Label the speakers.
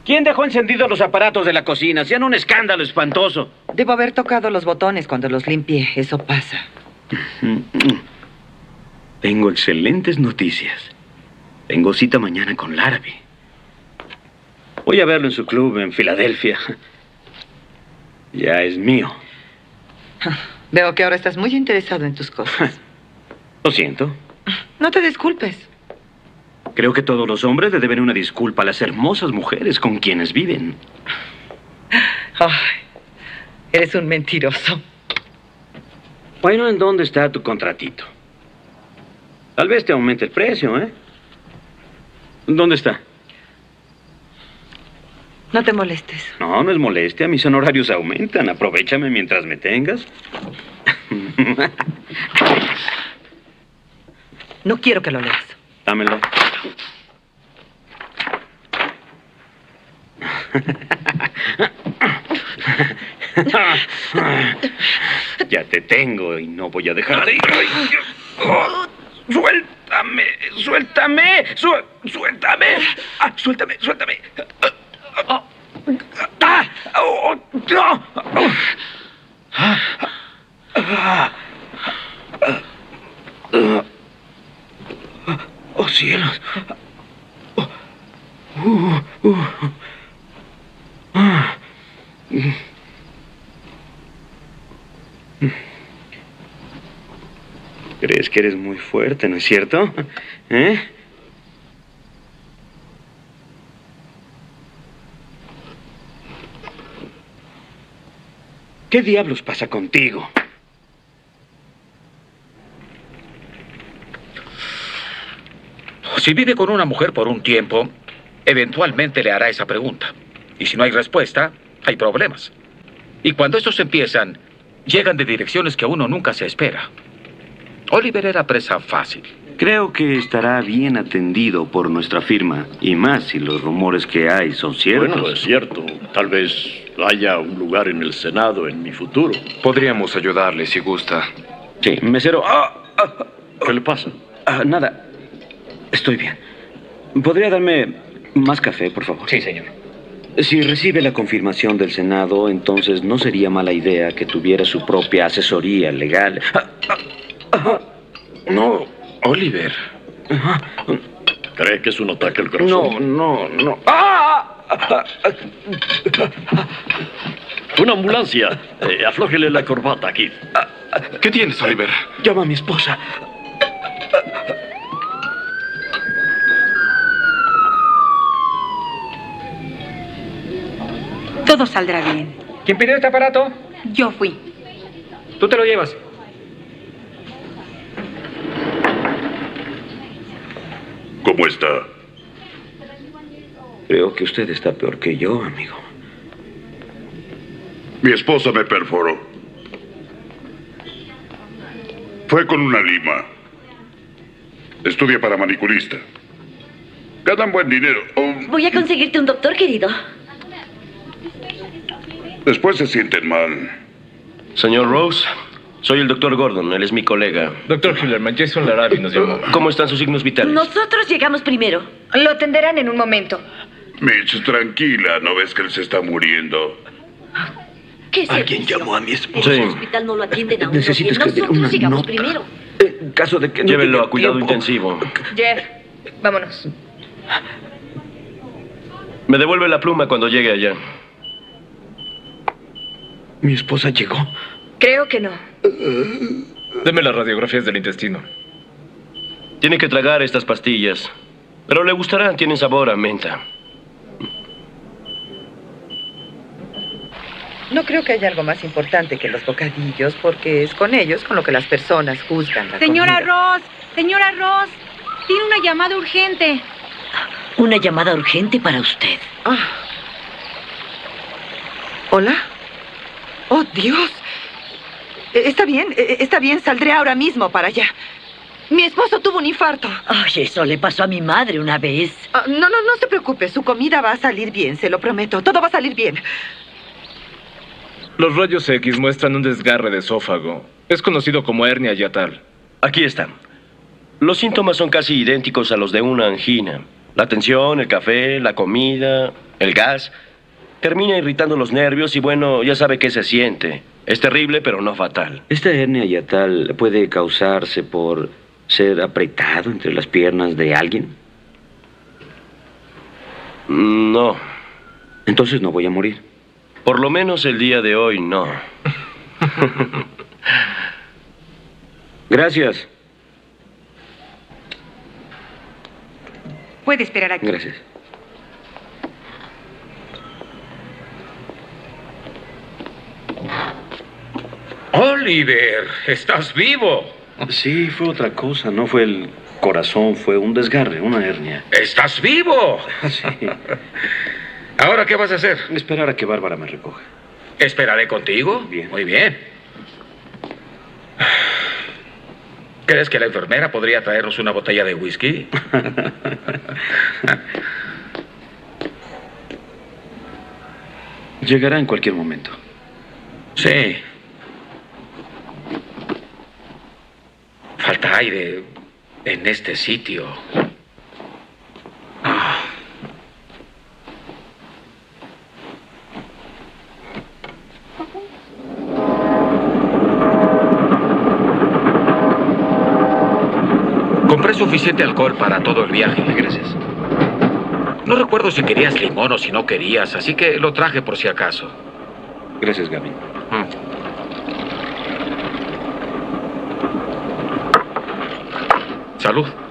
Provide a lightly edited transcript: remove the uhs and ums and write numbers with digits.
Speaker 1: ¿Quién dejó encendidos los aparatos de la cocina? Hacían un escándalo espantoso.
Speaker 2: Debo haber tocado los botones cuando los limpié. Eso pasa.
Speaker 1: Tengo excelentes noticias. Tengo cita mañana con Larrabee. Voy a verlo en su club en Filadelfia. Ya es mío.
Speaker 2: Veo que ahora estás muy interesado en tus cosas.
Speaker 1: Lo siento.
Speaker 2: No te disculpes.
Speaker 1: Creo que todos los hombres le deben una disculpa a las hermosas mujeres con quienes viven.
Speaker 2: Ay, eres un mentiroso.
Speaker 1: Bueno, ¿en dónde está tu contratito? Tal vez te aumente el precio, ¿eh? ¿Dónde está?
Speaker 2: No te molestes.
Speaker 1: No, no es molestia. Mis honorarios aumentan. Aprovéchame mientras me tengas.
Speaker 2: No quiero que lo leas.
Speaker 1: Dámelo. Ya te tengo y no voy a dejar de ir. Oh, ¡suéltame! ¡Suéltame! ¡Suéltame! Ah, ¡suéltame! ¡Suéltame! ¡Ah! ¡Oh, no! ¡Oh, cielos! ¿Crees que eres muy fuerte, no es cierto? ¿Eh? ¿Qué diablos pasa contigo?
Speaker 3: Si vive con una mujer por un tiempo, eventualmente le hará esa pregunta. Y si no hay respuesta, hay problemas. Y cuando estos empiezan, llegan de direcciones que uno nunca se espera. Oliver era presa fácil.
Speaker 1: Creo que estará bien atendido por nuestra firma, y más si los rumores que hay son ciertos.
Speaker 4: Bueno, es cierto. Tal vez haya un lugar en el Senado en mi futuro.
Speaker 5: Podríamos ayudarle si gusta.
Speaker 1: Sí, mesero.
Speaker 4: ¿Qué le pasa?
Speaker 1: Nada. Estoy bien. ¿Podría darme más café, por favor?
Speaker 3: Sí, señor.
Speaker 1: Si recibe la confirmación del Senado, entonces no sería mala idea que tuviera su propia asesoría legal.
Speaker 3: No, Oliver.
Speaker 4: ¿Cree que es un ataque al corazón?
Speaker 1: No.
Speaker 4: ¡Una ambulancia! Aflójele la corbata, Keith.
Speaker 5: ¿Qué tienes, Oliver?
Speaker 1: Llama a mi esposa.
Speaker 6: Todo saldrá bien.
Speaker 3: ¿Quién pidió este aparato?
Speaker 6: Yo fui.
Speaker 3: Tú te lo llevas.
Speaker 7: ¿Cómo está?
Speaker 1: Creo que usted está peor que yo, amigo.
Speaker 7: Mi esposa me perforó. Fue con una lima. Estudia para manicurista. Ganan buen dinero.
Speaker 8: Voy a conseguirte un doctor, querido.
Speaker 7: Después se sienten mal.
Speaker 9: Señor Rose, soy el doctor Gordon. Él es mi colega.
Speaker 3: Doctor Hillerman, Jason Larrabee nos llamó.
Speaker 9: ¿Cómo están sus signos vitales?
Speaker 8: Nosotros llegamos primero.
Speaker 6: Lo atenderán en un momento.
Speaker 7: Mitch, tranquila. ¿No ves que él se está muriendo?
Speaker 8: ¿Qué
Speaker 1: Alguien
Speaker 8: servicio?
Speaker 1: llamó a mi
Speaker 8: En
Speaker 1: esposa.
Speaker 8: el hospital no lo atienden a uno
Speaker 1: Necesito
Speaker 8: bien.
Speaker 1: escribir
Speaker 8: Nosotros
Speaker 1: una
Speaker 8: llegamos
Speaker 1: nota.
Speaker 8: primero.
Speaker 1: En caso de que no
Speaker 9: Llévenlo
Speaker 1: tenga
Speaker 9: a cuidado
Speaker 1: tiempo.
Speaker 9: intensivo.
Speaker 6: Jeff, vámonos.
Speaker 9: Me devuelve la pluma cuando llegue allá.
Speaker 1: Mi esposa llegó.
Speaker 6: Creo que no.
Speaker 3: Deme las radiografías del intestino.
Speaker 9: Tiene que tragar estas pastillas. Pero le gustarán, tienen sabor a menta.
Speaker 2: No creo que haya algo más importante que los bocadillos, porque es con ellos con lo que las personas juzgan la
Speaker 6: Señora
Speaker 2: comida.
Speaker 6: Ross, señora Ross, tiene una llamada urgente.
Speaker 8: Una llamada urgente para usted.
Speaker 2: ¿Hola? ¡Oh, Dios! Está bien, saldré ahora mismo para allá. Mi esposo tuvo un infarto.
Speaker 8: Ay, eso le pasó a mi madre una vez.
Speaker 2: No se preocupe, su comida va a salir bien, se lo prometo. Todo va a salir bien.
Speaker 3: Los rayos X muestran un desgarre de esófago. Es conocido como hernia yatal.
Speaker 9: Aquí está. Los síntomas son casi idénticos a los de una angina. La tensión, el café, la comida. El gas termina irritando los nervios y bueno, ya sabe qué se siente. Es terrible, pero no fatal.
Speaker 1: ¿Esta hernia yatal puede causarse por ser apretado entre las piernas de alguien?
Speaker 9: No.
Speaker 1: Entonces no voy a morir.
Speaker 9: Por lo menos el día de hoy, no.
Speaker 1: Gracias.
Speaker 2: Puede esperar aquí.
Speaker 1: Gracias.
Speaker 3: Oliver, estás vivo.
Speaker 4: Sí, fue otra cosa. No fue el corazón, fue un desgarre, una hernia.
Speaker 3: ¡Estás vivo!
Speaker 4: Sí.
Speaker 3: ¿Ahora qué vas a hacer?
Speaker 4: Esperar a que Bárbara me recoja.
Speaker 3: ¿Esperaré contigo?
Speaker 4: Bien.
Speaker 3: Muy bien. ¿Crees que la enfermera podría traernos una botella de whisky?
Speaker 4: Llegará en cualquier momento.
Speaker 3: Sí. Falta aire en este sitio. Compré suficiente alcohol para todo el viaje.
Speaker 4: Gracias.
Speaker 3: No recuerdo si querías limón o si no querías, así que lo traje por si acaso.
Speaker 4: Gracias, Gavin.
Speaker 3: Salud.